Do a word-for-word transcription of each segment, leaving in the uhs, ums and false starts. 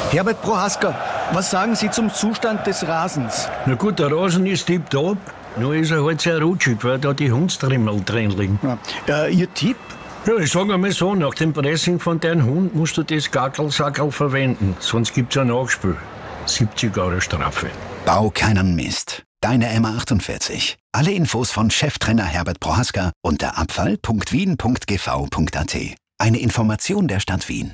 Herbert Prohaska, was sagen Sie zum Zustand des Rasens? Na gut, der Rasen ist tipptopp, nur ist er halt sehr rutschig, weil da die Hundstrimmel drin liegen. Ja. Äh, Ihr Tipp? Ja, ich sag einmal so, nach dem Pressing von deinem Hund musst du das Gackelsackerl verwenden, sonst gibt's ein Nachspiel. siebzig Euro Strafe. Bau keinen Mist. Deine M A achtundvierzig. Alle Infos von Cheftrainer Herbert Prohaska unter abfall punkt wien punkt g v punkt a t. Eine Information der Stadt Wien.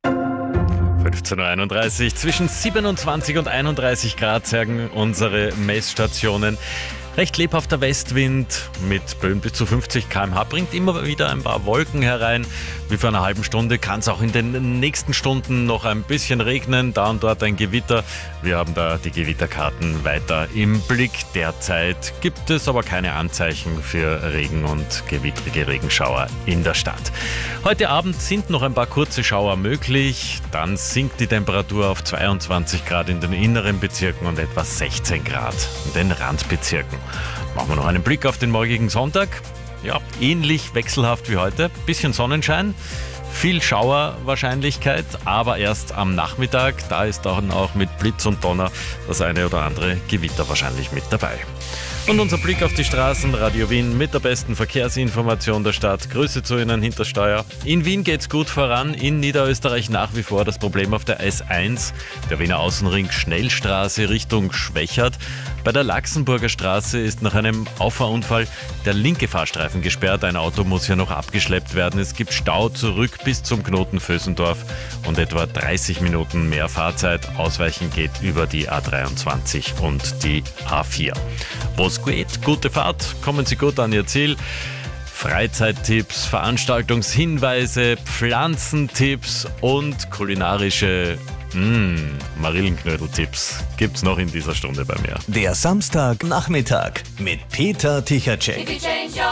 fünfzehn Uhr einunddreißig, zwischen siebenundzwanzig und einunddreißig Grad zeigen unsere Messstationen. Recht lebhafter Westwind mit Böen bis zu fünfzig Kilometer pro Stunde bringt immer wieder ein paar Wolken herein. Wie vor einer halben Stunde kann es auch in den nächsten Stunden noch ein bisschen regnen, da und dort ein Gewitter. Wir haben da die Gewitterkarten weiter im Blick. Derzeit gibt es aber keine Anzeichen für Regen und gewittrige Regenschauer in der Stadt. Heute Abend sind noch ein paar kurze Schauer möglich. Dann sinkt die Temperatur auf zweiundzwanzig Grad in den inneren Bezirken und etwa sechzehn Grad in den Randbezirken. Machen wir noch einen Blick auf den morgigen Sonntag. Ja, ähnlich wechselhaft wie heute. Bisschen Sonnenschein, viel Schauerwahrscheinlichkeit, aber erst am Nachmittag. Da ist dann auch mit Blitz und Donner das eine oder andere Gewitter wahrscheinlich mit dabei. Und unser Blick auf die Straßen, Radio Wien mit der besten Verkehrsinformation der Stadt. Grüße zu Ihnen hinter Steuer. In Wien geht's gut voran, in Niederösterreich nach wie vor das Problem auf der S eins, der Wiener Außenring Schnellstraße Richtung Schwächert. Bei der Laxenburger Straße ist nach einem Auffahrunfall der linke Fahrstreifen gesperrt. Ein Auto muss hier noch abgeschleppt werden. Es gibt Stau zurück bis zum Knoten Vösendorf und etwa dreißig Minuten mehr Fahrzeit. Ausweichen geht über die A dreiundzwanzig und die A vier. Wo es geht, gute Fahrt, kommen Sie gut an Ihr Ziel. Freizeittipps, Veranstaltungshinweise, Pflanzentipps und kulinarische mmh, Marillenknödeltipps gibt's noch in dieser Stunde bei mir. Der Samstagnachmittag mit Peter Tichacek.